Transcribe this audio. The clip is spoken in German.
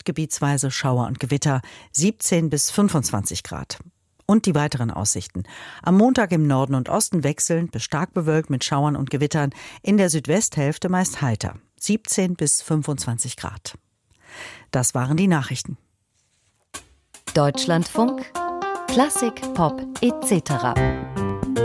gebietsweise Schauer und Gewitter, 17 bis 25 Grad. Und die weiteren Aussichten. Am Montag im Norden und Osten wechselnd bis stark bewölkt mit Schauern und Gewittern, in der Südwesthälfte meist heiter, 17 bis 25 Grad. Das waren die Nachrichten. Deutschlandfunk, Klassik, Pop etc.